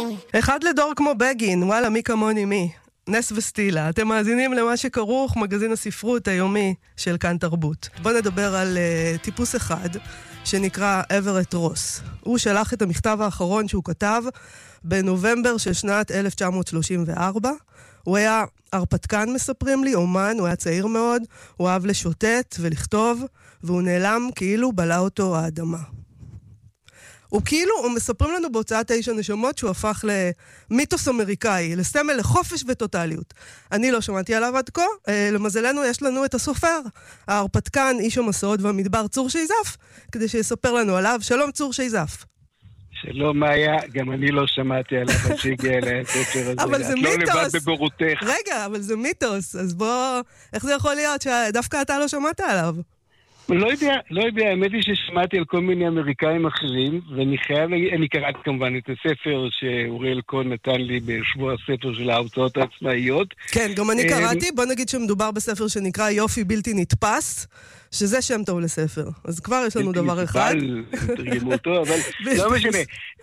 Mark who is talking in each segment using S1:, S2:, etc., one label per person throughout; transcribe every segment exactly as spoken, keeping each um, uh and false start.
S1: אחד לדור כמו בגין, וואלה, מי כמוני מי. נס וסטילה, אתם מאזינים למה שכרוך, מגזין הספרות היומי של כאן תרבות. בואו נדבר על uh, טיפוס אחד שנקרא אברט רוס. הוא שלח את המכתב האחרון שהוא כתב בנובמבר של שנת אלף תשע מאות שלושים וארבע. הוא היה הרפתקן, מספרים לי, אומן, הוא היה צעיר מאוד, הוא אהב לשוטט ולכתוב, והוא נעלם כאילו בלע אותו האדמה. הוא כאילו, הוא מספרים לנו בהוצאת תשע נשמות שהוא הפך למיתוס אמריקאי, לסמל לחופש וטוטליות. אני לא שמעתי עליו עד כה, למזלנו יש לנו את הסופר, ההרפתקן, איש המסעות והמדבר צור שייזף, כדי שיספר לנו עליו. שלום צור שייזף.
S2: שלום מאיה, גם אני לא שמעתי עליו עד שהגיע אליי הספר הזה.
S1: אבל זה מיתוס.
S2: את לא לבד בבורותך.
S1: רגע, אבל זה מיתוס, אז בוא, איך זה יכול להיות שדווקא אתה לא שמעת עליו?
S2: לא יודע, לא יודע, האמת היא ששמעתי על כל מיני אמריקאים אחרים, ואני חייב, אני קראתי כמובן את הספר שאוריאל קון נתן לי בשבוע הספר של ההוצאות העצמאיות.
S1: כן, גם אני קראתי, בוא נגיד שמדובר בספר שנקרא יופי בלתי נתפס, שזה שם טוב לספר. אז כבר יש לנו דבר אחד.
S2: תרגמו אותו, אבל לא משנה.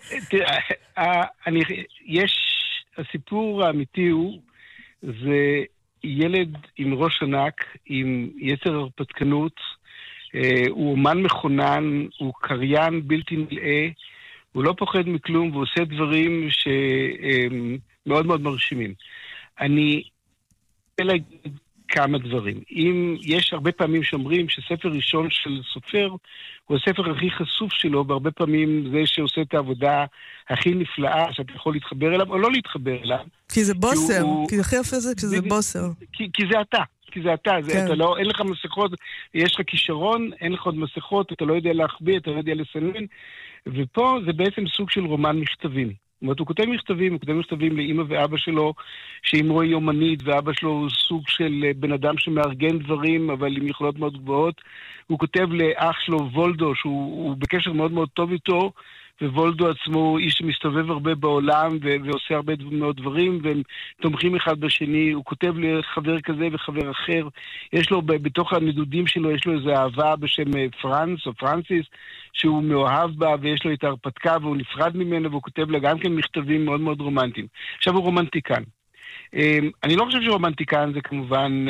S2: יש, הסיפור האמיתי הוא, זה ילד עם ראש ענק, עם יצר הרפתקנות, הוא אומן מכונן, הוא קריין בלתי נלאה, הוא לא פוחד מכלום, והוא עושה דברים שמאוד מאוד מרשימים. אני רוצה להגיד כמה דברים. אם יש הרבה פעמים שאומרים שספר ראשון של סופר הוא הספר הכי חשוף שלו, והרבה פעמים זה שעושה את העבודה הכי נפלאה, שאתה יכול להתחבר אליו או לא להתחבר אליו.
S1: כי זה בוסר, כי, הוא... כי הכי יפה זה כשזה בוסר.
S2: כי, כי זה אתה. כי זה אתה, זה, כן. אתה לא, אין לך מסכות, יש לך כישרון, אין לך עוד מסכות, אתה לא יודע להחביא, אתה לא יודע לסנן, ופה זה בעצם סוג של רומן מכתבים. זאת אומרת, הוא כותב מכתבים, הוא כותב מכתבים לאמא ואבא שלו, שאמרו היא אומנית, ואבא שלו הוא סוג של בן אדם שמארגן דברים, אבל עם יכולות מאוד גבוהות. הוא כותב לאח שלו, וולדו, שהוא בקשר מאוד מאוד טוב איתו, ווולדו עצמו הוא איש שמסתובב הרבה בעולם ו- ועושה הרבה מאוד דברים, והם תומכים אחד בשני. הוא כותב לחבר כזה וחבר אחר. יש לו, בתוך הנדודים שלו, יש לו איזו אהבה בשם פרנס או פרנסיס, שהוא מאוהב בה, ויש לו את ההרפתקה, והוא נפרד ממנו, והוא כותב לה גם כן מכתבים מאוד מאוד רומנטיים. עכשיו הוא רומנטיקן. אני לא חושב שרומנטיקן זה כמובן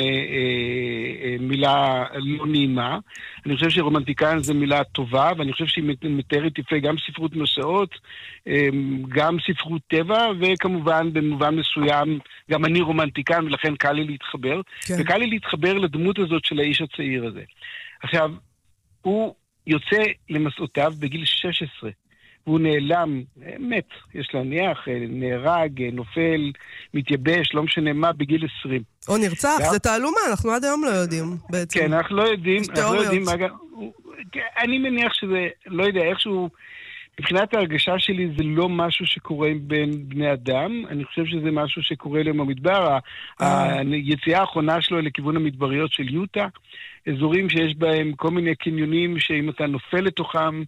S2: מילה לא נעימה. אני חושב שרומנטיקן זה מילה טובה, ואני חושב שהיא מתארת יפה גם ספרות מסעות, גם ספרות טבע, וכמובן במובן מסוים גם אני רומנטיקן, ולכן קל לי להתחבר. כן. וקל לי להתחבר לדמות הזאת של האיש הצעיר הזה. עכשיו, הוא יוצא למסעותיו בגיל שש עשרה. והוא נעלם, מת, יש להניח, נהרג, נופל, מתייבש, לא משנה מה, בגיל עשרים.
S1: או נרצח, זה תעלומה, אנחנו עד היום לא יודעים בעצם.
S2: כן, אנחנו לא יודעים, אנחנו לא יודעים, אני מניח שזה, לא יודע, איכשהו, מבחינת ההרגשה שלי זה לא משהו שקורה בין בני אדם, אני חושב שזה משהו שקורה להם במדבר, היציאה האחרונה שלו לכיוון המדבריות של יוטה, אזורים שיש בהם כל מיני קניונים שאם אתה נופל לתוכם,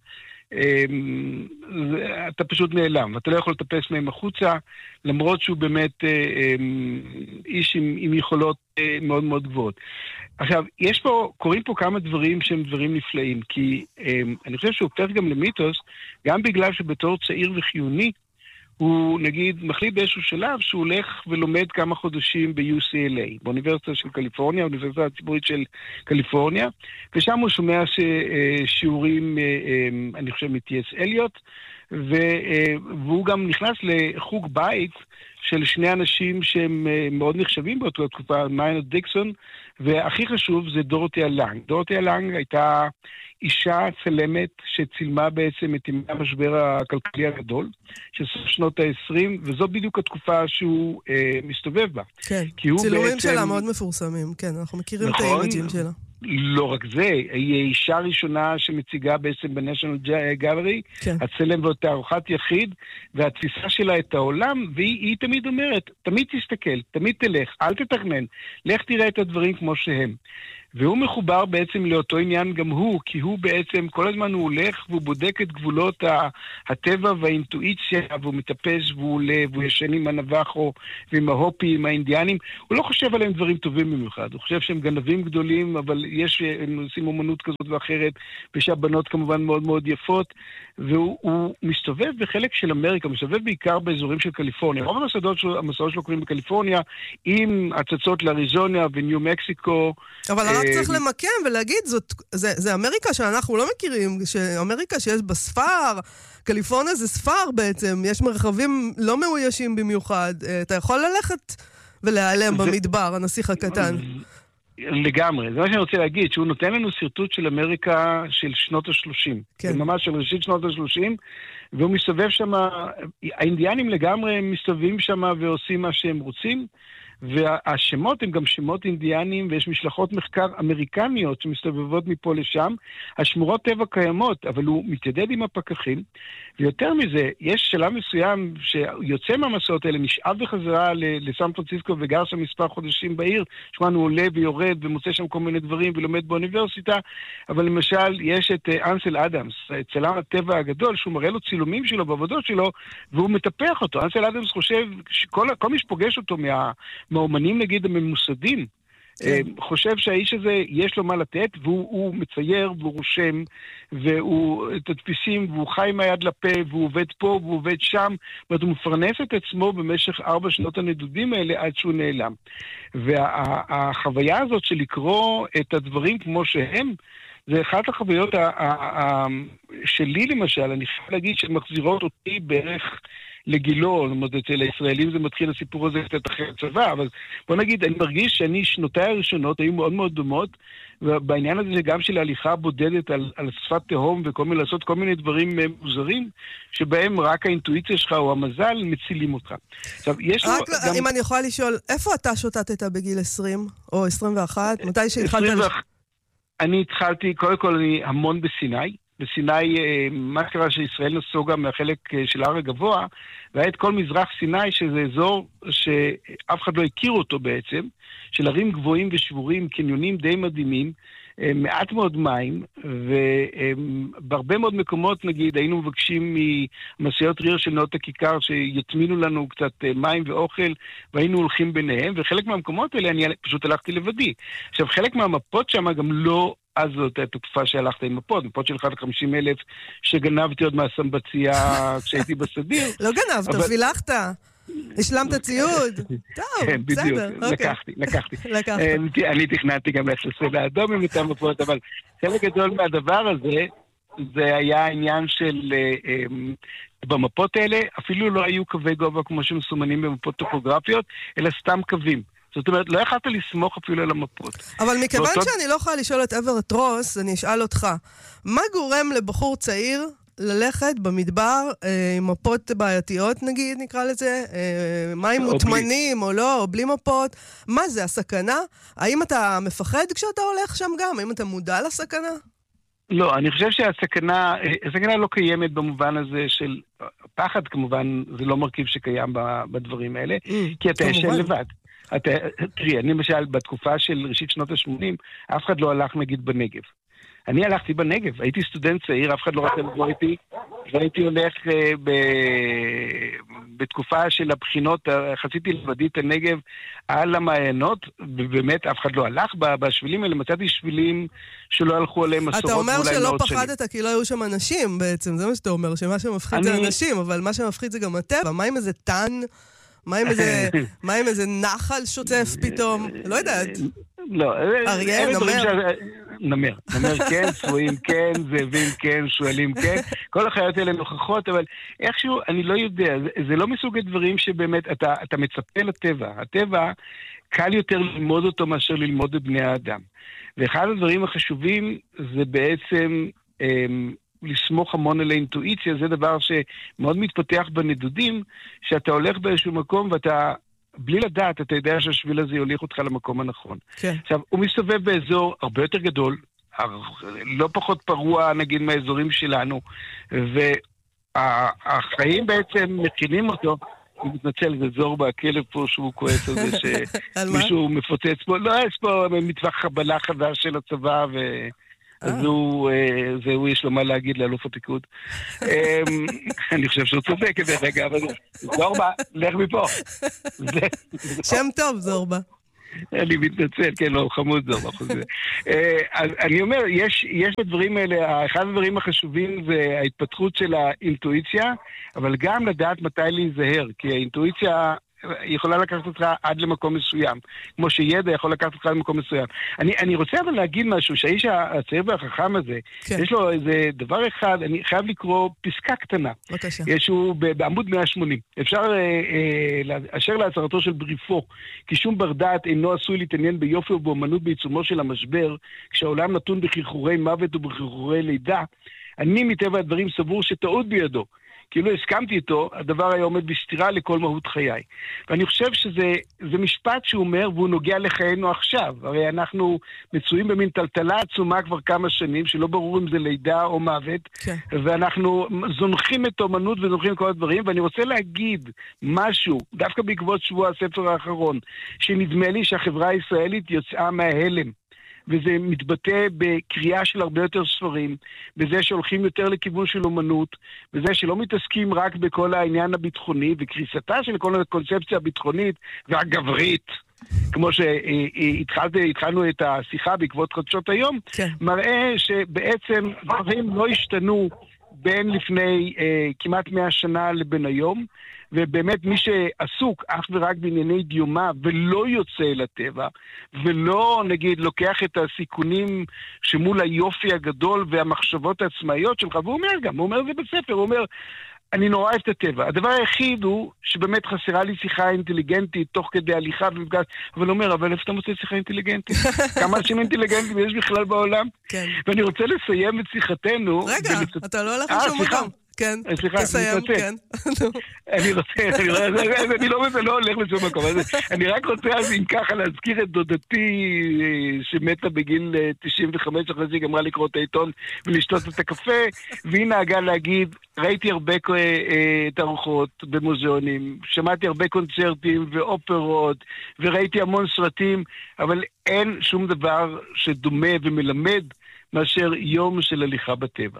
S2: אתה פשוט נעלם, אתה לא יכול לטפס מהם החוצה, למרות שהוא באמת איש עם, עם יכולות מאוד מאוד גבוהות. עכשיו, יש פה, קוראים פה כמה דברים שהם דברים נפלאים, כי אני חושב שהוא הופך גם למיתוס, גם בגלל שבתור צעיר וחיוני, הוא נגיד מחליט באיזשהו שלב שהוא הולך ולומד כמה חודשים ב-יו סי אל איי, באוניברסיטה של קליפורניה, האוניברסיטה הציבורית של קליפורניה, ושם הוא שומע ש... שיעורים, אני חושב, מ-טי אס אליוט, והוא גם נכנס לחוג בית של שני אנשים שהם מאוד נחשבים באותה תקופה, מיינרד דיקסון, והכי חשוב זה דורותיה לנג. דורותיה לנג הייתה אישה צלמת שצילמה בעצם את ימי המשבר הכלכלי הגדול, של סוף שנות ה-עשרים, וזו בדיוק התקופה שהוא אה, מסתובב בה.
S1: כן, צילומים בעצם... שלה מאוד מפורסמים, כן, אנחנו מכירים נכון, את האימג'ים שלה.
S2: לא רק זה, היא האישה הראשונה שמציגה בעצם בנשיונל גלרי, כן. הצלם ותערוכת יחיד, והתפיסה שלה את העולם, והיא תמיד אומרת, תמיד תסתכל, תמיד תלך, אל תתכנן, לך תראה את הדברים כמו שהם. והוא מחובר בעצם לאותו עניין גם הוא, כי הוא בעצם כל הזמן הוא הולך והוא בודק את גבולות הטבע והאינטואיציה, והוא מטפס והוא עולה, והוא ישן עם הנבחו ועם ההופים, האינדיאנים. הוא לא חושב עליהם דברים טובים במיוחד, הוא חושב שהם גנבים גדולים, אבל יש, הם עושים אומנות כזאת ואחרת, ושהבנות כמובן מאוד מאוד יפות, והוא מסתובב בחלק של אמריקה, מסתובב בעיקר באזורים של קליפורניה. רוב המסעות שלו, המסעות שלו קוראים בקליפורניה, עם הצצות לאריזונה וניו מקסיקו.
S1: אבל רק צריך למקם ולהגיד, זאת, זה, זה אמריקה שאנחנו לא מכירים, שאמריקה שיש בה ספר, קליפורניה זה ספר בעצם, יש מרחבים לא מאוישים במיוחד. אתה יכול ללכת ולהיעלם זה... במדבר, הנסיך הקטן.
S2: לגמרי. זה מה שאני רוצה להגיד, שהוא נותן לנו סרטוט של אמריקה של שנות ה-שלושים. כן. ממש של ראשית שנות ה-שלושים, והוא מסתובב שם, האינדיאנים לגמרי מסתובבים שם ועושים מה שהם רוצים, והשמות הם גם שמות אינדיאנים, ויש משלחות מחקר אמריקניות שמסתובבות מפה לשם. השמורות טבע קיימות, אבל הוא מתיידד עם הפקחים, ויותר מזה, יש שלב מסוים שיוצא מהמסעות האלה, נשאב בחזרה לסן פרנסיסקו וגר שם מספר חודשים בעיר, שמענו הוא עולה ויורד ומוצא שם כל מיני דברים ולומד באוניברסיטה, אבל למשל יש את אנסל אדמס, צלם הטבע הגדול, שהוא מראה לו צילומים שלו בעבודות שלו, והוא מטפח אותו. אנסל אדמס חושב שכל כל מי שפוגש אותו מה, מהאומנים נגיד הממוסדים, חושב שהאיש הזה יש לו מה לתת, והוא מצייר והוא רושם, והוא תדפיסים, והוא חי מהיד לפה, והוא עובד פה, והוא עובד שם, והוא מפרנס את עצמו במשך ארבע שנות הנדודים האלה עד שהוא נעלם. והחוויה הזאת של לקרוא את הדברים כמו שהם, זה אחת החוויות שלי למשל, אני חייב להגיד שמחזירות אותי בערך לגילו, זאת אומרת, אצל הישראלים זה מתחיל הסיפור הזה קצת אחרי הצבא, אבל בוא נגיד, אני מרגיש שאני, שנותיי הראשונות היו מאוד מאוד דומות, ובעניין הזה גם של ההליכה בודדת על, על שפת תהום, וכל מיני לעשות כל מיני דברים מוזרים, שבהם רק האינטואיציה שלך או המזל מצילים אותך. עכשיו, יש
S1: רק
S2: לו,
S1: אם
S2: גם...
S1: אני יכולה לשאול, איפה אתה שוטטת בגיל עשרים או עשרים ואחת? מתי שהתחלת? לש...
S2: אני התחלתי, קודם כל, אני המון בסיני, בסיני, מה קרה שישראל נסוגה מהחלק של הר הגבוה, והיה את כל מזרח סיני, שזה אזור שאף אחד לא הכיר אותו בעצם, של ערים גבוהים ושבורים, קניונים די מדהימים, מעט מאוד מים, ובהרבה מאוד מקומות, נגיד, היינו מבקשים ממסיעות ריר של נאות הכיכר, שיטמינו לנו קצת מים ואוכל, והיינו הולכים ביניהם, וחלק מהמקומות האלה אני פשוט הלכתי לבדי. עכשיו, חלק מהמפות שם גם לא... אז זאת התקופה שהלכת עם מפות, מפות של אחד לחמישים אלף, שגנבתי עוד מהסמבצייה כשהייתי בסדיר.
S1: לא גנבת, פילחת. השלמת ציוד. טוב, בסדר.
S2: לקחתי, לקחתי. אני תכננתי גם לסלסל האדום עם אותם מפות, אבל חלק גדול מהדבר הזה, זה היה העניין של... במפות האלה, אפילו לא היו קווי גובה כמו שמסומנים במפות טופוגרפיות, אלא סתם קווים. זאת אומרת, לא יכלת לסמוך אפילו על המפות.
S1: אבל מכיוון ואותו... שאני לא יכולה לשאול את אברט רוס, אני אשאל אותך, מה גורם לבחור צעיר ללכת במדבר אה, עם מפות בעייתיות, נגיד, נקרא לזה, אה, מים מוטמנים או לא, או בלי מפות? מה זה, הסכנה? האם אתה מפחד כשאתה הולך שם גם? האם אתה מודע לסכנה?
S2: לא, אני חושב שהסכנה, הסכנה לא קיימת במובן הזה של פחד, כמובן, זה לא מרכיב שקיים בדברים האלה, mm, כי אתה ישן לבד. אתה, תראי, אני למשל, בתקופה של ראשית שנות ה-שמונים, אף אחד לא הלך נגיד בנגב. אני הלכתי בנגב, הייתי סטודנט צעיר, אף אחד לא רצה לבוא איתי, והייתי הולך uh, ב... בתקופה של הבחינות, חציתי לבדי את הנגב על המעיינות, ובאמת אף אחד לא הלך בשבילים האלה, מצאתי שבילים שלא הלכו עליהם מסורות.
S1: אתה אומר שלא פחדת שלי. כי לא היו שם אנשים בעצם, זה מה שאתה אומר, שמה שמפחיד אני... זה אנשים, אבל מה שמפחיד זה גם הטבע, מה עם איזה טן? מה עם איזה, מה עם איזה נחל שוצף פתאום? לא יודעת.
S2: לא.
S1: אריה, נמר.
S2: נמר. נמר כן, צבועים כן, זאבים כן, שואלים כן. כל החיות האלה נוכחות, אבל איכשהו, אני לא יודע, זה, זה לא מסוג הדברים שבאמת, אתה, אתה מצפה לטבע. הטבע, קל יותר ללמוד אותו מאשר ללמוד את בני האדם. ואחד הדברים החשובים זה בעצם... לסמוך המון על האינטואיציה, זה דבר שמאוד מתפתח בנדודים, שאתה הולך באיזשהו מקום ואתה, בלי לדעת, אתה יודע שהשביל הזה יוליך אותך למקום הנכון. כן. עכשיו, הוא מסתובב באזור הרבה יותר גדול, לא פחות פרוע, נגיד, מהאזורים שלנו, והחיים בעצם מכינים אותו, אני מתנצל, זה זורבה, הכלב פה שהוא כועס על זה, שמישהו מפוצץ פה, לא, יש פה מטווח חבלה חדש של הצבא, ו... אז הוא יש לו מה להגיד לאלוף הפיקוד. אני חושב שהוא צודק דרך רגע, אבל זורבה, לך מפה.
S1: שם טוב, זורבה.
S2: אני מתנצל, כן, לא, חמוד זו, בחוזה. אז אני אומר, יש, יש בדברים האלה, אחד הדברים החשובים זה ההתפתחות של האינטואיציה, אבל גם לדעת מתי להיזהר, כי האינטואיציה יכולה לקחת אותך עד למקום מסוים, כמו שידע יכול לקחת אותך למקום מסוים. אני, אני רוצה אבל להגיד משהו, שהאיש הצעיר והחכם הזה, כן. יש לו איזה דבר אחד, אני חייב לקרוא פסקה קטנה.
S1: בבקשה.
S2: יש הוא בעמוד מאה ושמונים. אפשר, אה, אה, אשר להצהרתו של בריפו, כי שום בר דעת אינו עשוי להתעניין ביופי ובאמנות בעיצומו של המשבר, כשהעולם נתון בחרחורי מוות ובחרחורי לידה, אני מטבע הדברים סבור שטעות בידו. כאילו הסכמתי איתו, הדבר היה עומד בסתירה לכל מהות חיי. ואני חושב שזה זה משפט שהוא אומר, והוא נוגע לחיינו עכשיו. הרי אנחנו מצויים במין טלטלה עצומה כבר כמה שנים, שלא ברור אם זה לידה או מוות, כן. ואנחנו זונחים את אומנות וזונחים את כל הדברים, ואני רוצה להגיד משהו, דווקא בעקבות שבוע הספר האחרון, שנדמה לי שהחברה הישראלית יוצאה מההלם. וזה מתבטא בקריאה של הרבה יותר ספרים, בזה שהולכים יותר לכיוון של אומנות, בזה שלא מתעסקים רק בכל העניין הביטחוני, וקריסתה של כל הקונספציה הביטחונית והגברית, כמו שהתחלנו את השיחה בעקבות חדשות היום, כן. מראה שבעצם דברים לא השתנו בין לפני אה, כמעט מאה שנה לבין היום, ובאמת מי שעסוק אך ורק בענייני דיומה ולא יוצא אל הטבע, ולא נגיד לוקח את הסיכונים שמול היופי הגדול והמחשבות העצמאיות שלך, והוא אומר גם, הוא אומר זה בספר, הוא אומר, אני נורא אוהב את הטבע. הדבר היחיד הוא שבאמת חסרה לי שיחה אינטליגנטית תוך כדי הליכה ומפגש, אבל הוא אומר, אבל איפה אתה מוצא שיחה אינטליגנטית? כמה אנשים אינטליגנטים יש בכלל בעולם? כן. ואני רוצה לסיים את שיחתנו.
S1: רגע, אתה לא הולך לשום מקום. כן, תסיים, כן.
S2: אני רוצה, אני לא הולך לשום מקום. אני רק רוצה אז אם ככה להזכיר את דודתי שמתה בגיל תשעים וחמש, אחרי שהיא גמרה לקרוא את העיתון ולשתות את הקפה, והיא נהגה להגיד, ראיתי הרבה תערוכות במוזיאונים, שמעתי הרבה קונצרטים ואופרות, וראיתי המון סרטים, אבל אין שום דבר שדומה ומלמד מאשר יום של הליכה בטבע.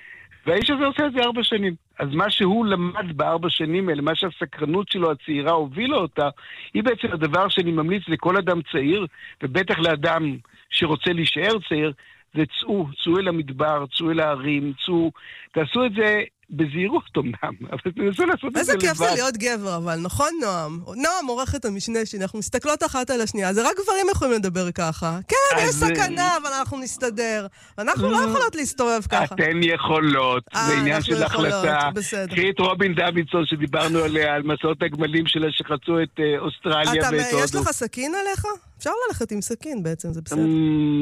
S2: והאיש הזה עושה את זה ארבע שנים. אז מה שהוא למד בארבע שנים האלה, מה שהסקרנות שלו הצעירה הובילה אותה, היא בעצם הדבר שאני ממליץ לכל אדם צעיר, ובטח לאדם שרוצה להישאר צעיר, זה צאו, צאו אל המדבר, צאו אל הערים, צאו, תעשו את זה בזהירות אומנם, אבל תנסו לעשות את זה לבד.
S1: איזה כיף זה להיות גבר, אבל נכון נועם? נועם עורכת המשנה שלי, אנחנו מסתכלות אחת על השנייה, זה רק גברים יכולים לדבר ככה. כן, יש סכנה, אבל אנחנו נסתדר. אנחנו לא יכולות להסתובב ככה.
S2: אתן יכולות, זה עניין של החלטה. קחי את רובין דוידסון שדיברנו עליה, על מסעות הגמלים שלה שחצו את אוסטרליה ואת הודו.
S1: יש לך סכין עליך? אפשר ללכת עם סכין בעצם, זה בסדר.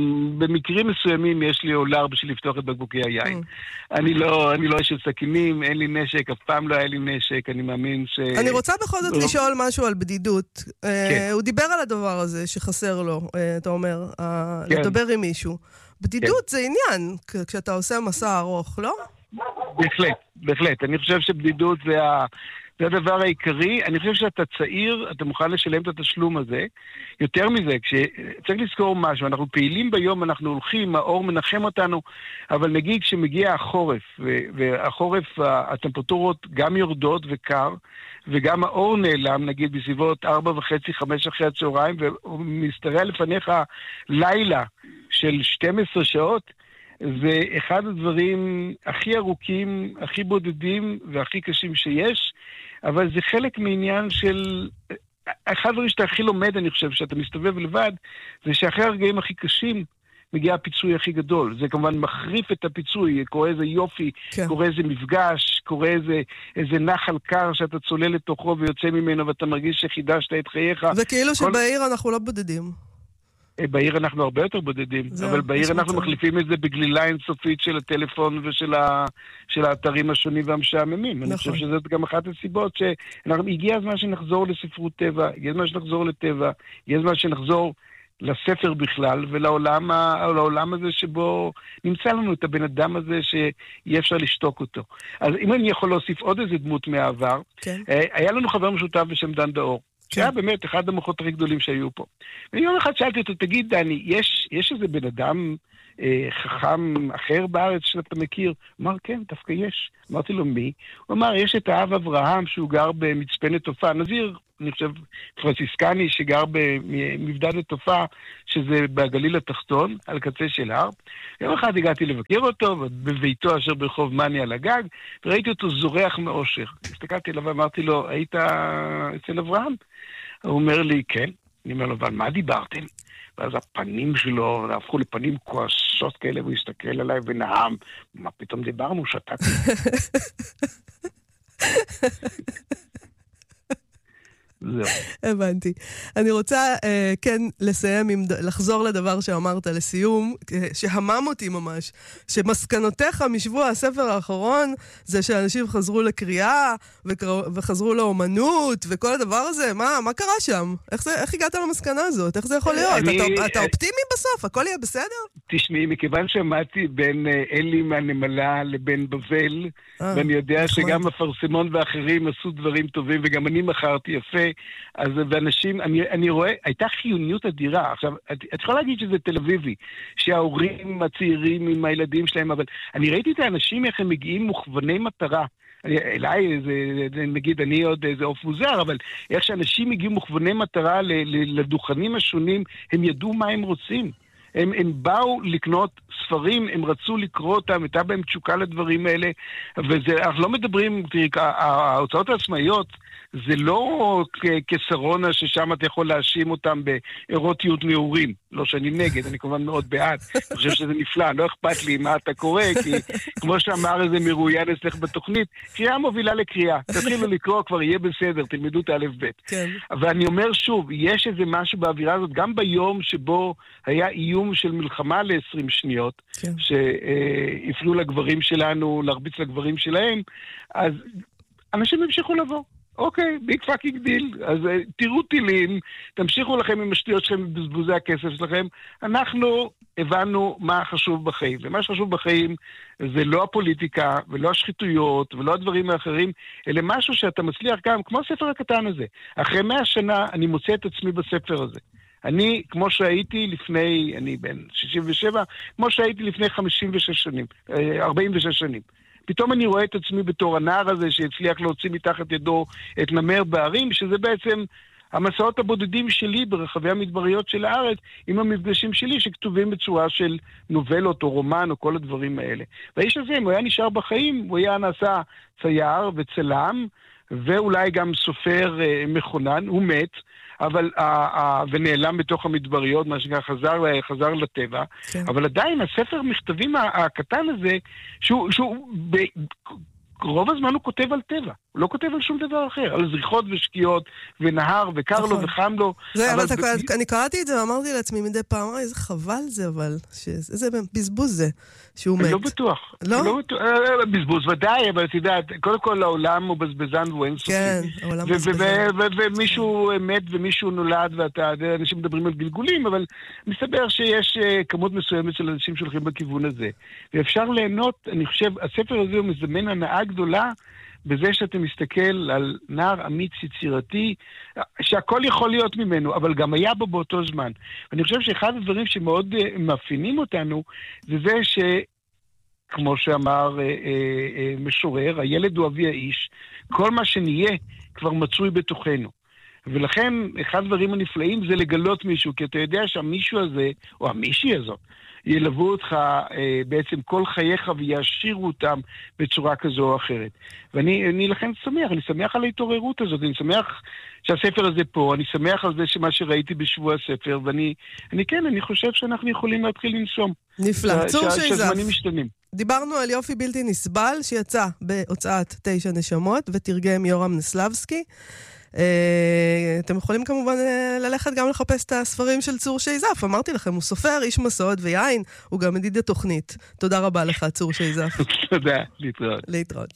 S2: במקרים מסוימים יש לי אולר בשביל לפתוח את בקבוקי היין. אני לא, אני לא של סכינים, אין לי נשק, אף פעם לא היה לי נשק, אני מאמין ש...
S1: אני רוצה בכל זאת לשאול משהו על בדידות. הוא דיבר על הדבר הזה שחסר לו, אתה אומר, לדבר עם מישהו. בדידות זה עניין, כשאתה עושה מסע ארוך, לא?
S2: בהחלט, בהחלט. אני חושב שבדידות זה ה... זה הדבר העיקרי. אני חושב שאתה צעיר, אתה מוכן לשלם את התשלום הזה. יותר מזה, כשצריך לזכור משהו, אנחנו פעילים ביום, אנחנו הולכים, האור מנחם אותנו, אבל נגיד כשמגיע החורף, והחורף, הטמפרטורות גם יורדות וקר, וגם האור נעלם, נגיד בסביבות ארבע וחצי, חמש אחרי הצהריים, ומסתרע לפניך לילה של שתים עשרה שעות, זה אחד הדברים הכי ארוכים, הכי בודדים והכי קשים שיש, אבל זה חלק מעניין של... אחד הדברים שאתה הכי לומד, אני חושב, שאתה מסתובב לבד, זה שאחרי הרגעים הכי קשים מגיע הפיצוי הכי גדול. זה כמובן מחריף את הפיצוי, קורה איזה יופי, כן. קורה איזה מפגש, קורה איזה, איזה נחל קר שאתה צולל לתוכו ויוצא ממנו ואתה מרגיש שחידשת את חייך.
S1: זה כאילו כל... שבעיר אנחנו לא בודדים.
S2: בעיר אנחנו הרבה יותר בודדים, אבל בעיר אנחנו מחליפים את זה בגלילה אינסופית של הטלפון ושל ה... של האתרים השונים והמשעממים. אני חושב שזאת גם אחת הסיבות שהגיע הזמן שנחזור לספרות טבע, הגיע הזמן שנחזור לטבע, הגיע הזמן שנחזור לספר בכלל ולעולם ה... לעולם הזה שבו נמצא לנו את הבן אדם הזה שאי אפשר לשתוק אותו. אז אם אני יכול להוסיף עוד איזה דמות מהעבר, כן. היה לנו חבר משותף בשם דן דאור. שהיה באמת אחד המוחות הכי גדולים שהיו פה. ויום אחד שאלתי אותו, תגיד דני, יש, יש איזה בן אדם אה, חכם אחר בארץ שאתה מכיר? הוא אמר, כן, דווקא יש. אמרתי לו, מי? הוא אמר, יש את האב אברהם שהוא גר במצפה נטופה, נזיר, אני חושב, פרנסיסקני שגר במבדד נטופה, שזה בגליל התחתון, על קצה של הר. יום אחד הגעתי לבקר אותו, בביתו אשר ברחוב מני על הגג, וראיתי אותו זורח מאושר. הסתכלתי אליו ואמרתי לו, היית אצל אברהם? הוא אומר לי, כן. אני אומר לו, אבל מה דיברתם? ואז הפנים שלו הפכו לפנים כועסות כאלה, והוא הסתכל עליי ונעם, מה פתאום דיברנו? שתקתי. זהו.
S1: הבנתי. אני רוצה אה, כן לסיים, עם, לחזור לדבר שאמרת לסיום, שהמם אותי ממש, שמסקנותיך משבוע הספר האחרון, זה שאנשים חזרו לקריאה, וקר... וחזרו לאומנות, וכל הדבר הזה, מה, מה קרה שם? איך, זה, איך הגעת למסקנה הזאת? איך זה יכול להיות? אני... אתה, אתה אופטימי בסוף? הכל יהיה בסדר?
S2: תשמעי, מכיוון שמעתי בין אלי מהנמלה לבין בבל, אה, ואני יודע נחמד. שגם הפרסמון ואחרים עשו דברים טובים, וגם אני מכרתי יפה, אז ואנשים, אני, אני רואה, הייתה חיוניות אדירה. עכשיו, את, את יכולה להגיד שזה תל אביבי, שההורים הצעירים עם הילדים שלהם, אבל אני ראיתי את האנשים איך הם מגיעים מוכווני מטרה. אני, אליי, זה, נגיד, אני עוד איזה אוף מוזר, אבל איך שאנשים הגיעו מוכווני מטרה ל, ל, לדוכנים השונים, הם ידעו מה הם רוצים. הם, הם באו לקנות ספרים, הם רצו לקרוא אותם, הייתה בהם תשוקה לדברים האלה, וזה, אנחנו לא מדברים, תראי, ההוצאות העצמאיות, זה לא כסרונה ששם אתה יכול להאשים אותם באירוטיות נעורים. לא שאני נגד, אני כמובן מאוד בעד. אני חושב שזה נפלא, לא אכפת לי מה אתה קורא, כי כמו שאמר איזה מרואיין אצלך בתוכנית, קריאה מובילה לקריאה. תתחילו לקרוא, כבר יהיה בסדר, תלמדו את א' ב'. כן. ואני אומר שוב, יש איזה משהו באווירה הזאת, גם ביום שבו היה איום של מלחמה ל-עשרים שניות, כן. שהפנו לגברים שלנו, להרביץ לגברים שלהם, אז אנשים המשיכו לבוא. אוקיי, ביג פאקינג דיל. אז תראו טילים, תמשיכו לכם עם השטויות שלכם בזבוזי הכסף שלכם. אנחנו הבנו מה חשוב בחיים. ומה שחשוב בחיים זה לא הפוליטיקה, ולא השחיתויות, ולא הדברים האחרים, אלא משהו שאתה מצליח גם, כמו הספר הקטן הזה. אחרי מאה שנה אני מוצא את עצמי בספר הזה. אני, כמו שהייתי לפני, אני בן שישים ושבע, כמו שהייתי לפני חמישים ושש שנים, ארבעים ושש שנים. פתאום אני רואה את עצמי בתור הנער הזה שהצליח להוציא מתחת ידו את נמר בערים, שזה בעצם המסעות הבודדים שלי ברחבי המדבריות של הארץ, עם המפגשים שלי שכתובים בצורה של נובלות או רומן או כל הדברים האלה. והאיש הזה, אם הוא היה נשאר בחיים, הוא היה נעשה צייר וצלם, ואולי גם סופר מכונן, הוא מת, אבל, uh, uh, ונעלם בתוך המדבריות, מה שנקרא, חזר, חזר לטבע, כן. אבל עדיין הספר מכתבים הקטן הזה, שהוא, שהוא ב, רוב הזמן הוא כותב על טבע, הוא לא כותב על שום דבר אחר, על זריחות ושקיעות, ונהר, וקר לו וחם לו.
S1: זה, אבל, אבל אתה, ב... אני קראתי את זה ואמרתי לעצמי מדי פעם, איזה חבל זה, אבל, איזה בזבוז זה, שהוא מת.
S2: לא בטוח. לא? לא בטוח, בזבוז ודאי, אבל את יודעת, קודם כל העולם הוא בזבזן והוא אינסופי. כן, העולם בזבזן. ומישהו מת ומישהו נולד, ואתה, אנשים מדברים על גלגולים, אבל מסתבר שיש כמות מסוימת של אנשים שהולכים בכיוון הזה. ואפשר ליהנות, אני חושב, הספר הזה הוא מזמן הנאה גדולה, בזה שאתה מסתכל על נער אמיץ יצירתי, שהכל יכול להיות ממנו, אבל גם היה בו באותו זמן. ואני חושב שאחד הדברים שמאוד uh, מאפיינים אותנו, זה זה שכמו שאמר uh, uh, uh, משורר, הילד הוא אבי האיש, כל מה שנהיה כבר מצוי בתוכנו. ולכן אחד הדברים הנפלאים זה לגלות מישהו, כי אתה יודע שהמישהו הזה, או המישהי הזאת, ילוו אותך אה, בעצם כל חייך ויעשירו אותם בצורה כזו או אחרת. ואני אני לכן שמח, אני שמח על ההתעוררות הזאת, אני שמח שהספר הזה פה, אני שמח על זה שמה שראיתי בשבוע הספר, ואני אני, כן, אני חושב שאנחנו יכולים להתחיל לנסום.
S1: נפלא, צור שייזף.
S2: שהזמנים משתנים.
S1: דיברנו על יופי בלתי נסבל, שיצא בהוצאת תשע נשמות, ותרגם יורם נסלבסקי. אתם יכולים כמובן ללכת גם לחפש את הספרים של צור שייזף. אמרתי לכם, הוא סופר, איש מסעות ויין, הוא גם ידיד התוכנית. תודה רבה לך, צור שייזף.
S2: תודה, להתראות.
S1: להתראות.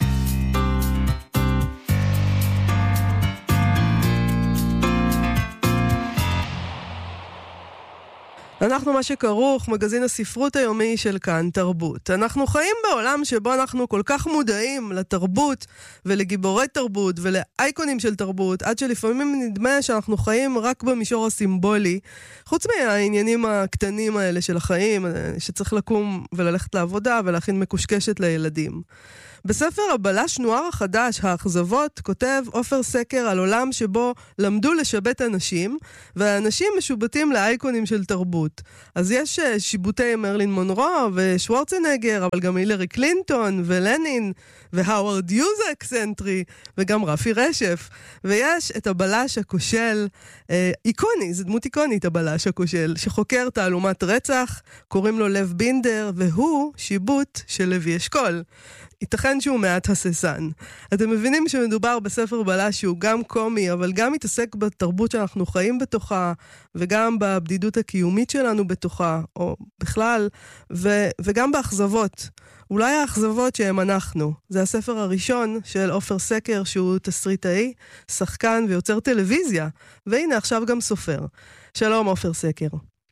S1: אנחנו מה שכרוך, מגזין הספרות היומי של כאן תרבות. אנחנו חיים בעולם שבו אנחנו כל כך מודעים לתרבות ולגיבורי תרבות ולאייקונים של תרבות, עד שלפעמים נדמה שאנחנו חיים רק במישור הסימבולי, חוץ מהעניינים הקטנים האלה של החיים, שצריך לקום וללכת לעבודה ולהכין מקושקשת לילדים. בספר הבלש נוער החדש, האכזבות, כותב עופר סקר על עולם שבו למדו לשבת אנשים, והאנשים משובטים לאייקונים של תרבות. אז יש שיבוטי מרלין מונרו ושוורצנגר, אבל גם הילרי קלינטון ולנין והאוורד יוז האקסנטרי, וגם רפי רשף. ויש את הבלש הכושל, אה, איקוני, זו דמות איקונית הבלש הכושל, שחוקר תעלומת רצח, קוראים לו לב בינדר, והוא שיבוט של לוי אשכול. ייתכן שהוא מעט הססן. אתם מבינים שמדובר בספר בלש שהוא גם קומי, אבל גם מתעסק בתרבות שאנחנו חיים בתוכה, וגם בבדידות הקיומית שלנו בתוכה, או בכלל, ו- וגם באכזבות. אולי האכזבות שהם אנחנו. זה הספר הראשון של עופר סקר, שהוא תסריטאי, שחקן ויוצר טלוויזיה, והנה עכשיו גם סופר. שלום עופר סקר.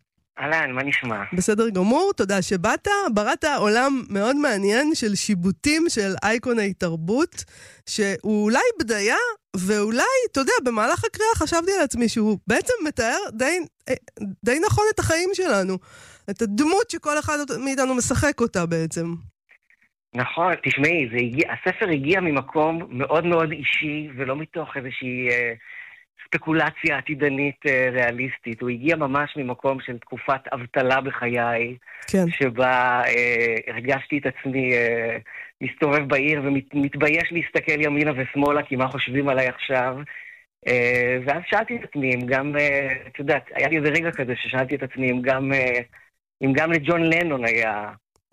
S3: אהלן, מה נשמע?
S1: בסדר גמור, תודה שבאת. בראת עולם מאוד מעניין של שיבוטים של אייקוני תרבות, שהוא אולי בדיה, ואולי, אתה יודע, במהלך הקריאה חשבתי על עצמי שהוא בעצם מתאר די, די נכון את החיים שלנו. את הדמות שכל אחד מאיתנו משחק אותה בעצם.
S3: נכון, תשמעי, זה הגיע, הספר הגיע ממקום מאוד מאוד אישי, ולא מתוך איזושהי אה, ספקולציה עתידנית אה, ריאליסטית. הוא הגיע ממש ממקום של תקופת אבטלה בחיי,
S1: כן.
S3: שבה אה, הרגשתי את עצמי אה, מסתובב בעיר ומתבייש להסתכל ימינה ושמאלה, כי מה חושבים עליי עכשיו. אה, ואז שאלתי את עצמי, אם גם, אה, את יודעת, היה לי איזה רגע כזה ששאלתי את עצמי, אם גם, אה, אם גם לג'ון לנון היה...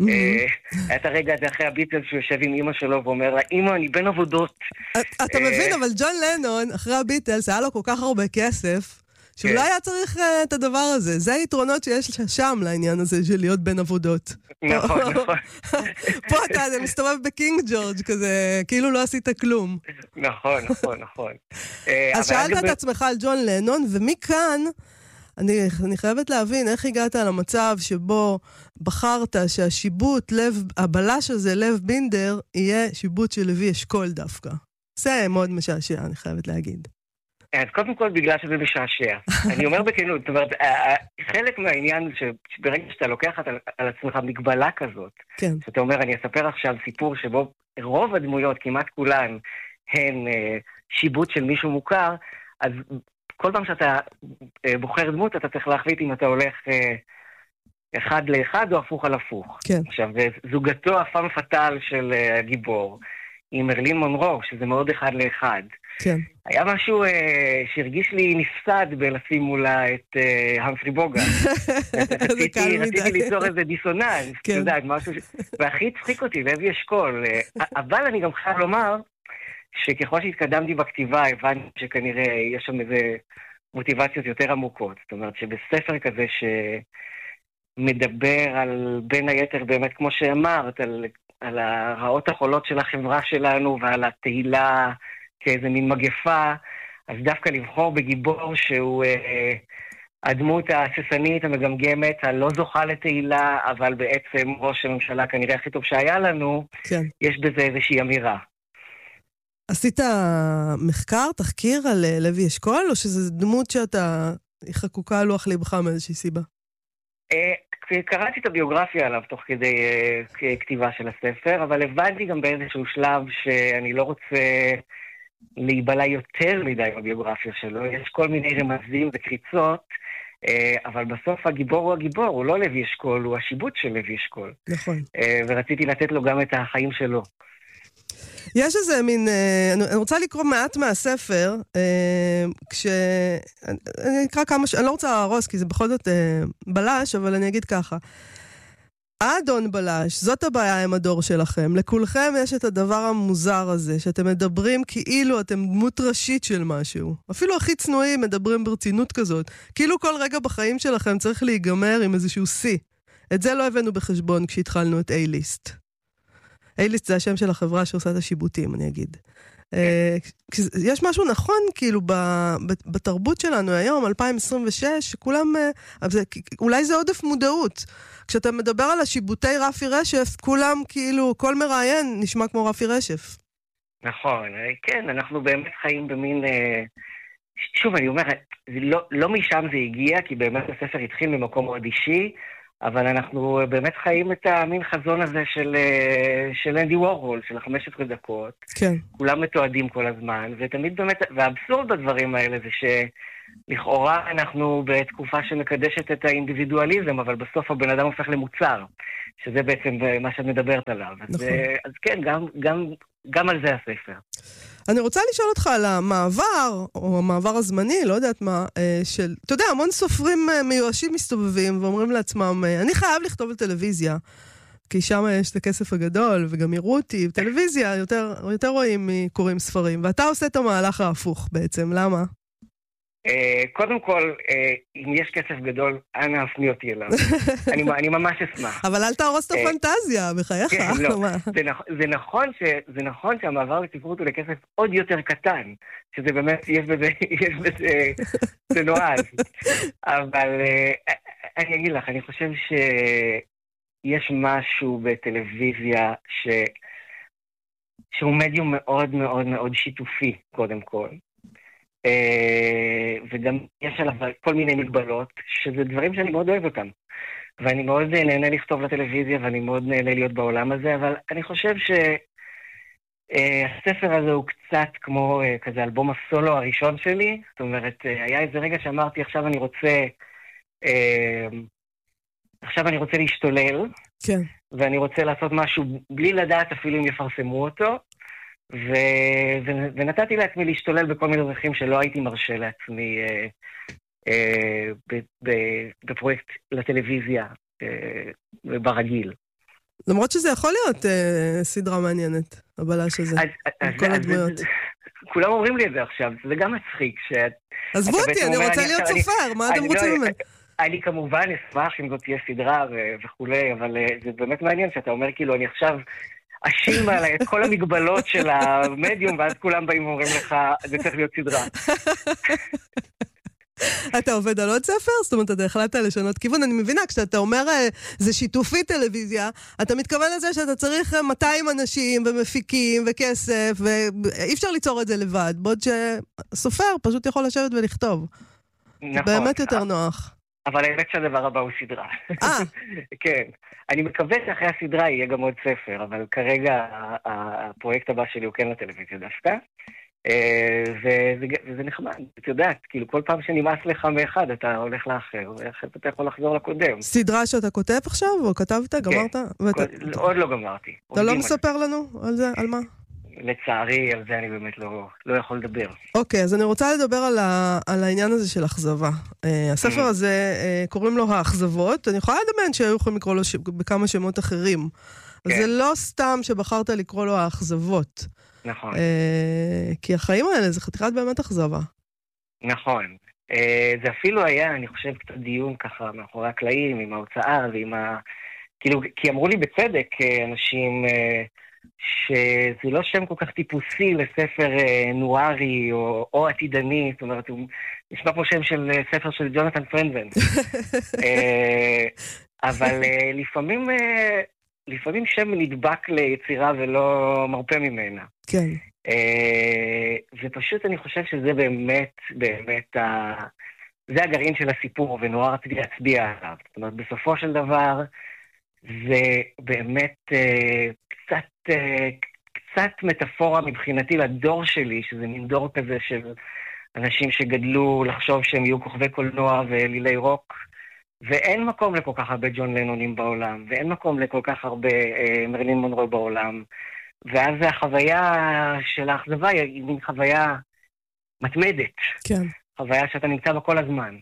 S3: היה את הרגע הזה אחרי הביטלס שהוא יושב עם אמא שלו ואומר לה, אמא, אני בן עבודות.
S1: אתה מבין, אבל ג'ון לנון, אחרי הביטלס, היה לו כל כך הרבה כסף, שאולי היה צריך את הדבר הזה. זה היתרונות שיש שם לעניין הזה של להיות בן עבודות.
S3: נכון, נכון.
S1: פה אתה מסתובב בקינג ג'ורג' כזה, כאילו לא עשית כלום.
S3: נכון, נכון, נכון.
S1: אז שאלת את עצמך על ג'ון לנון, ומכאן... אני, אני חייבת להבין איך הגעת למצב שבו בחרת שהשיבוט, לב, הבלש הזה, לב בינדר, יהיה שיבוט של לוי אשכול דווקא. זה מאוד משעשע, אני חייבת להגיד.
S3: אז קודם כל בגלל שזה משעשע. אני אומר בכנות, זאת אומרת, חלק מהעניין שברגע שאתה לוקח על, על עצמך מגבלה כזאת,
S1: כן.
S3: שאתה אומר, אני אספר עכשיו סיפור שבו רוב הדמויות, כמעט כולן, הן שיבוט של מישהו מוכר, אז... כל פעם שאתה בוחר דמות, אתה צריך להחליט אם אתה הולך אחד לאחד או הפוך על הפוך.
S1: כן.
S3: עכשיו, זוגתו הפעם פטל של הגיבור, עם מרלין מונרו, שזה מאוד אחד לאחד.
S1: כן.
S3: היה משהו שהרגיש לי נפסד בלשים מולה את המפרי בוגה. רציתי ליצור איזה דיסוננס, אתה יודע, משהו... והכי צחיק אותי, לוי אשכול. אבל אני גם חייב לומר... שככל שהתקדמתי בכתיבה, הבנתי שכנראה יש שם איזה מוטיבציות יותר עמוקות. זאת אומרת שבספר כזה שמדבר על, בין היתר באמת, כמו שאמרת, על, על הרעות החולות של החברה שלנו ועל התהילה כאיזה מין מגפה, אז דווקא לבחור בגיבור שהוא אה, הדמות הססנית, המגמגמת, הלא זוכה לתהילה, אבל בעצם ראש הממשלה כנראה הכי טוב שהיה לנו,
S1: כן.
S3: יש בזה איזושהי אמירה.
S1: עשית מחקר, תחקיר על לוי אשכול, או שזו דמות שאתה חקוקה על לוח ליבך מאיזושהי סיבה?
S3: קראתי את הביוגרפיה עליו תוך כדי כתיבה של הספר, אבל הבנתי גם באיזשהו שלב שאני לא רוצה להיבלה יותר מדי בביוגרפיה שלו. יש כל מיני רמזים וקריצות, אבל בסוף הגיבור הוא הגיבור, הוא לא לוי אשכול, הוא השיבוט של לוי אשכול.
S1: נכון.
S3: ורציתי לתת לו גם את החיים שלו.
S1: יש איזה מין, אני רוצה לקרוא מעט מהספר, כש... אני אקרא כמה, אני לא רוצה להרוס, כי זה בכל זאת בלש, אבל אני אגיד ככה. האדון בלש, זאת הבעיה עם הדור שלכם. לכולכם יש את הדבר המוזר הזה, שאתם מדברים כאילו אתם דמות ראשית של משהו. אפילו הכי צנועים מדברים ברצינות כזאת. כאילו כל רגע בחיים שלכם צריך להיגמר עם איזשהו C. את זה לא הבאנו בחשבון כשהתחלנו את A-List. A-List זה השם של החברה שעושה את השיבוטים, אני אגיד. יש משהו נכון, כאילו, בתרבות שלנו היום, אלפיים עשרים ושש, שכולם, אולי זה עודף מודעות. כשאתה מדבר על השיבוטי רפי רשף, כולם, כאילו, כל מראיין נשמע כמו רפי רשף.
S3: נכון, כן, אנחנו באמת חיים במין... שוב, אני אומר, לא, לא משם זה הגיע, כי באמת הספר התחיל ממקום מאוד אישי, אבל אנחנו באמת חיים את המין חזון הזה של, של אנדי וורהול, של ה-חמש עשרה דקות.
S1: כן.
S3: כולם מתועדים כל הזמן, ותמיד באמת, והאבסורד בדברים האלה זה שלכאורה אנחנו בתקופה שמקדשת את האינדיבידואליזם, אבל בסוף הבן אדם הופך למוצר, שזה בעצם מה שאת מדברת עליו. נכון. אז, אז כן, גם, גם, גם על זה הספר.
S1: אני רוצה לשאול אותך על המעבר, או המעבר הזמני, לא יודעת מה, של, אתה יודע, המון סופרים מיואשים מסתובבים ואומרים לעצמם, אני חייב לכתוב על טלוויזיה, כי שם יש את הכסף הגדול, וגם יראו אותי, טלוויזיה יותר, יותר רואים מקוראים ספרים, ואתה עושה את המהלך ההפוך בעצם, למה?
S3: קודם כל, אם יש כסף גדול, אנא הפני אותי אליו. אני ממש אשמח.
S1: אבל אל תהרוס את הפנטזיה, בחייך.
S3: זה נכון שהמעבר לספרות הוא לכסף עוד יותר קטן, שזה באמת, יש בזה, זה נועז. אבל אני אגיד לך, אני חושב שיש משהו בטלוויזיה שהוא מדיום מאוד מאוד מאוד שיתופי, קודם כל. וגם יש עליו כל מיני מגבלות, שזה דברים שאני מאוד אוהב אותם. ואני מאוד נהנה לכתוב לטלוויזיה, ואני מאוד נהנה להיות בעולם הזה, אבל אני חושב שהספר הזה הוא קצת כמו כזה אלבום הסולו הראשון שלי. זאת אומרת, היה איזה רגע שאמרתי, עכשיו אני רוצה, עכשיו אני רוצה להשתולל,
S1: כן.
S3: ואני רוצה לעשות משהו בלי לדעת אפילו אם יפרסמו אותו, ו... ו... ונתתי לעצמי להשתולל בכל מיני דרכים שלא הייתי מרשה לעצמי אה, אה, ב... ב... בפרויקט לטלוויזיה אה, ברגיל.
S1: למרות שזה יכול להיות אה, סדרה מעניינת, הבלש הזה,
S3: אז,
S1: עם
S3: אז,
S1: כל
S3: אז,
S1: הדמויות.
S3: אז, כולם אומרים לי את זה עכשיו, זה גם מצחיק.
S1: עזבו אותי, אני רוצה אני, להיות אני, סופר, מה אתם רוצים ממנו?
S3: אני כמובן אשמח אם זאת תהיה סדרה ו... וכולי, אבל זה באמת מעניין שאתה אומר כאילו אני עכשיו... אשים עליי את כל המגבלות של המדיום, ואז כולם באים ואומרים לך, זה צריך להיות סדרה.
S1: אתה עובד על עוד ספר? זאת אומרת, אתה החלטת לשנות כיוון. אני מבינה, כשאתה אומר, זה שיתופי טלוויזיה, אתה מתכוון לזה שאתה צריך מאתיים אנשים ומפיקים וכסף, ואי אפשר ליצור את זה לבד, בעוד שסופר פשוט יכול לשבת ולכתוב.
S3: נכון.
S1: באמת יותר נוח.
S3: אבל האמת שהדבר הבא הוא סדרה.
S1: אה.
S3: כן. אני מקווה שאחרי הסדרה יהיה גם עוד ספר, אבל כרגע הפרויקט הבא שלי הוא כן לטלוויזיה דווקא, וזה, וזה נחמד. את יודעת, כאילו כל פעם שנמאס לך מאחד, אתה הולך לאחר, ואחרי אתה יכול לחזור לקודם.
S1: סדרה שאתה כותב עכשיו, או כתבת? גמרת?
S3: כן.
S1: ואתה...
S3: עוד לא גמרתי.
S1: אתה לא מספר לנו על זה? על מה?
S3: לצערי, על זה אני באמת לא, לא יכול לדבר.
S1: אוקיי, אז אני רוצה לדבר על, ה, על העניין הזה של אכזבה. Uh, הספר הזה, uh, קוראים לו האכזבות. אני יכולה לדמיין שהיו יכולים לקרוא לו ש... בכמה שמות אחרים. כן. זה לא סתם שבחרת לקרוא לו האכזבות.
S3: נכון. Uh,
S1: כי החיים האלה זה חתיכת באמת אכזבה.
S3: נכון. Uh, זה אפילו היה, אני חושב, קצת דיון ככה מאחורי הקלעים, עם ההוצאה ועם ה... כאילו, כי אמרו לי בצדק אנשים... Uh, שזה לא שם כל כך טיפוסי לספר אה, נוארי או, או עתידני, זאת אומרת, הוא נשמע כמו שם של ספר של ג'ונתן פרנזן. אה, אבל אה, לפעמים, אה, לפעמים שם נדבק ליצירה ולא מרפא ממנה.
S1: כן.
S3: אה, ופשוט אני חושב שזה באמת, באמת, ה... זה הגרעין של הסיפור, ונורא רציתי להצביע עליו. זאת אומרת, בסופו של דבר, זה באמת אה, קצת, אה, קצת מטאפורה מבחינתי לדור שלי, שזה מין דור כזה של אנשים שגדלו לחשוב שהם יהיו כוכבי קולנוע ולילי רוק, ואין מקום לכל כך הרבה ג'ון לנונים בעולם, ואין מקום לכל כך הרבה אה, מרלין מונרו בעולם, ואז החוויה של האכזבה היא מין חוויה מתמדת.
S1: כן.
S3: חוויה שאתה נמצא בה כל הזמן.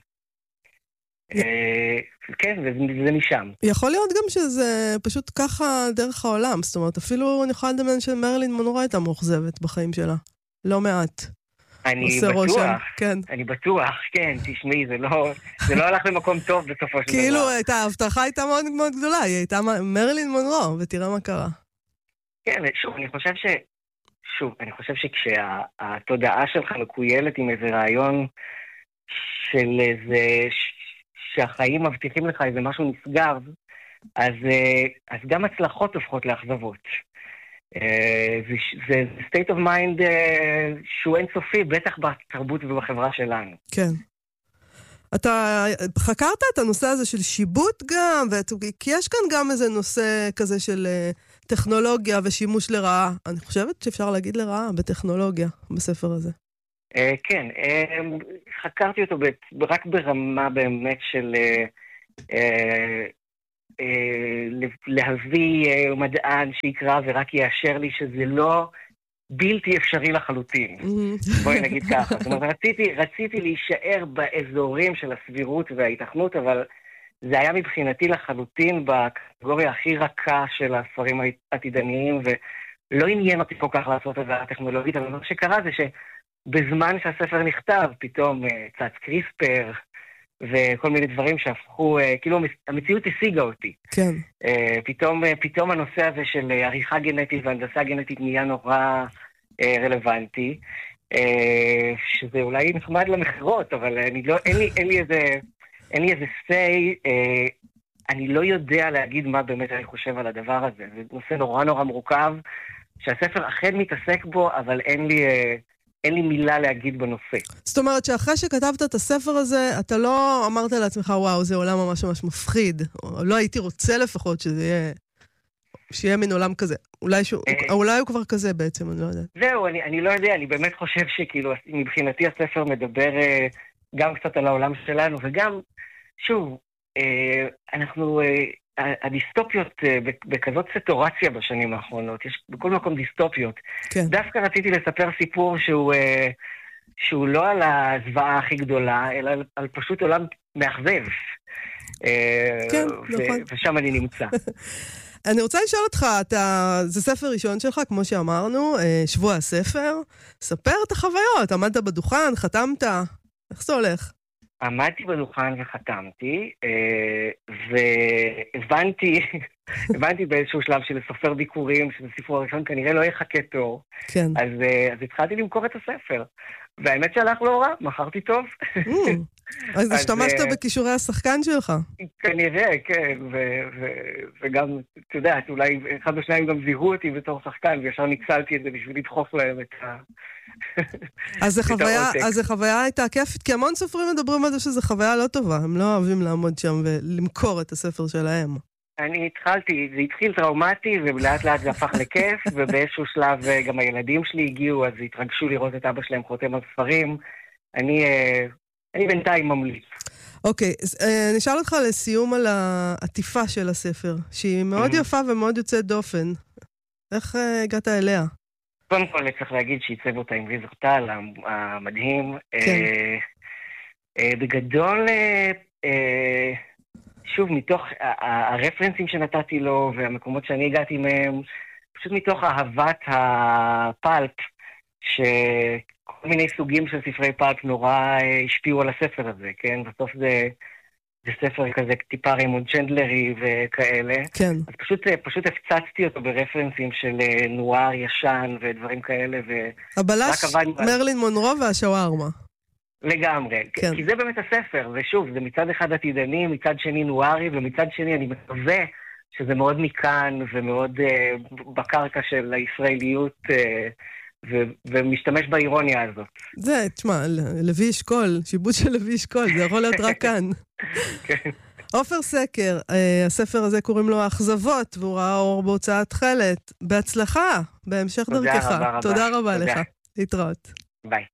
S3: כן, וזה משם.
S1: יכול להיות גם שזה פשוט ככה דרך העולם, זאת אומרת, אפילו אני יכולה לדמיין שמרלין מונרו הייתה מאוכזבת בחיים שלה. לא מעט.
S3: אני בטוח, אני בטוח, כן, תשמעי, זה לא הלך למקום טוב בסופו של דבר.
S1: כאילו, ההבטחה הייתה מאוד מאוד גדולה, היא הייתה מרלין מונרו, ותראה מה קרה.
S3: כן, שוב, אני חושב שוב, אני חושב שכשהתודעה שלך מקוילת עם איזה רעיון של איזה, שהחיים מבטיחים לך איזה משהו נשגב, אז, אז גם הצלחות הופכות לאכזבות. זה, זה state of mind שהוא אינסופי, בטח בתרבות ובחברה שלנו.
S1: כן. אתה חקרת את הנושא הזה של שיבוט גם, ואת, כי יש כאן גם איזה נושא כזה של טכנולוגיה ושימוש לרעה. אני חושבת שאפשר להגיד לרעה בטכנולוגיה, בספר הזה.
S3: כן, חקרתי אותו רק ברמה באמת של להביא מדען שיקרא ורק יאשר לי שזה לא בלתי אפשרי לחלוטין. בואי נגיד ככה. זאת אומרת, רציתי, רציתי להישאר באזורים של הסבירות וההתכנות, אבל זה היה מבחינתי לחלוטין בקטגוריה הכי רכה של הספרים העתידניים, ולא עניין אותי כל כך לעשות את זה הטכנולוגית, אבל מה שקרה זה שבזמן שהספר נכתב, פתאום צץ קריספר, וכל מיני דברים שהפכו, כאילו המציאות השיגה אותי.
S1: כן.
S3: פתאום, פתאום הנושא הזה של עריכה גנטית והנדסה גנטית נהיה נורא רלוונטי, שזה אולי נחמד למחירות, אבל אני לא, אין לי, אין לי איזה, אין לי איזה say, אני לא יודע להגיד מה באמת אני חושב על הדבר הזה. זה נושא נורא נורא מורכב, שהספר אכן מתעסק בו, אבל אין לי... אין לי מילה להגיד בנושא.
S1: זאת אומרת שאחרי שכתבת את הספר הזה, אתה לא אמרת לעצמך, וואו, זה עולם ממש ממש מפחיד, או לא הייתי רוצה לפחות שזה יהיה, שיהיה מין עולם כזה. אולי, שהוא, אולי הוא כבר כזה בעצם, אני לא יודעת.
S3: זהו, אני, אני לא יודע, אני באמת חושב שכאילו, מבחינתי הספר מדבר גם קצת על העולם שלנו, וגם, שוב, אנחנו... הדיסטופיות בכזאת סטורציה בשנים האחרונות, יש בכל מקום דיסטופיות. כן. דווקא רציתי לספר סיפור שהוא, שהוא לא על הזוועה הכי גדולה, אלא על, על פשוט עולם מאכזב.
S1: כן,
S3: ו-
S1: נכון.
S3: ושם אני נמצא.
S1: אני רוצה לשאול אותך, אתה, זה ספר ראשון שלך, כמו שאמרנו, שבוע הספר. ספר את החוויות, עמדת בדוכן, חתמת, איך זה הולך?
S3: עמדתי בדוכן וחתמתי, והבנתי, הבנתי באיזשהו שלב של סופר ביקורים, שזה סיפור הראשון כנראה לא יחכה תור.
S1: כן.
S3: אז, אז התחלתי למכור את הספר. והאמת שהלך לא רע, מכרתי טוב.
S1: אז השתמשת בכישורי השחקן שלך.
S3: כנראה, כן, וגם, אתה יודע, אולי אחד השניים גם זיהו אותי בתור שחקן, וישר ניצלתי את זה בשביל לדחוף להם את ה...
S1: אז זה חוויה הייתה כיפית, כי המון סופרים מדברים על זה שזו חוויה לא טובה, הם לא אוהבים לעמוד שם ולמכור את הספר שלהם.
S3: אני התחלתי, זה התחיל טראומטי, ולאט לאט זה הפך לכיף, ובאיזשהו שלב גם הילדים שלי הגיעו, אז התרגשו לראות את אבא שלהם חותם על ספרים. אני, אני בינתיים ממליץ.
S1: אוקיי, נשאל אותך לסיום על העטיפה של הספר, שהיא מאוד יפה ומאוד יוצאת דופן. איך הגעת אליה?
S3: קודם כל, צריך להגיד שעיצב אותה עם ויזר טל, המדהים. כן. בגדול, שוב, מתוך הרפרנסים שנתתי לו והמקומות שאני הגעתי מהם, פשוט מתוך אהבת הפלפ, שכל מיני סוגים של ספרי פלפ נורא השפיעו על הספר הזה, כן? בסוף זה, זה ספר כזה טיפה ריימונד צ'נדלרי וכאלה.
S1: כן.
S3: אז פשוט, פשוט הפצצתי אותו ברפרנסים של נואר ישן ודברים כאלה.
S1: הבלש מרלין מונרו והשווארמה.
S3: לגמרי, כן. כי זה באמת הספר, ושוב, זה מצד אחד עתידני, מצד שני נוארי, ומצד שני אני מקווה שזה מאוד מכאן ומאוד uh, בקרקע של הישראליות, uh, ו- ומשתמש באירוניה הזאת.
S1: זה, תשמע, לוי אשכול, שיבוט של לוי אשכול, זה יכול להיות רק כאן.
S3: כן.
S1: עופר סקר, uh, הספר הזה קוראים לו האכזבות, והוא ראה אור בהוצאת תכלת. בהצלחה, בהמשך
S3: תודה
S1: דרכך.
S3: רבה רבה.
S1: תודה רבה
S3: תודה.
S1: לך. להתראות.
S3: ביי.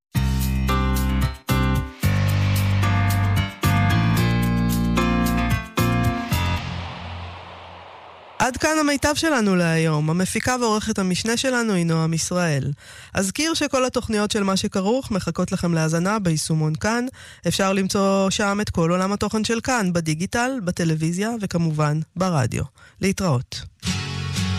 S1: עד כאן המיטב שלנו להיום. המפיקה ועורכת המשנה שלנו היא נועם ישראל. אזכיר שכל התוכניות של מה שכרוך מחכות לכם להאזנה ביישומון כאן. אפשר למצוא שם את כל עולם התוכן של כאן, בדיגיטל, בטלוויזיה וכמובן ברדיו. להתראות.